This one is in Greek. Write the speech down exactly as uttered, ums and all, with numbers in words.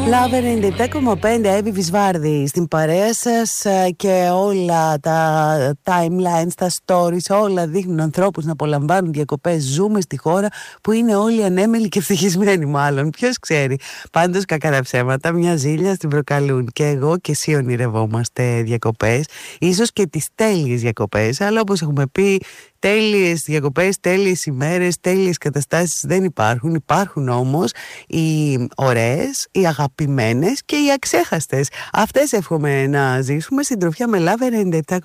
Λάβε ενενήντα επτά κόμμα πέντε, Εύη Βυσβάρδη στην παρέα σας και όλα τα timelines, τα stories, όλα δείχνουν ανθρώπους να απολαμβάνουν διακοπές. Ζούμε στη χώρα που είναι όλοι ανέμελοι και ευτυχισμένοι, μάλλον. Ποιος ξέρει. Πάντως, κακά τα ψέματα, μια ζήλια την προκαλούν. Και εγώ και εσύ ονειρευόμαστε διακοπές, ίσως και τις τέλειες διακοπές, αλλά όπως έχουμε πει, τέλειες διακοπές, τέλειες ημέρες, τέλειες καταστάσεις δεν υπάρχουν. Υπάρχουν όμως οι ωραίες, οι αγαπημένες και οι αξέχαστες. Αυτές εύχομαι να ζήσουμε. Συντροφιά με Λάβε ενενήντα επτά